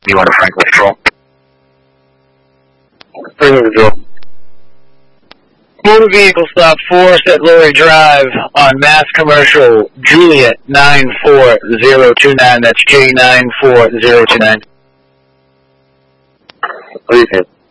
You want a Franklin Patrol? Franklin Patrol. Motor vehicle stop 4 at Lorry Drive on Mass Commercial, Juliet 94029. That's J94029. What do you think?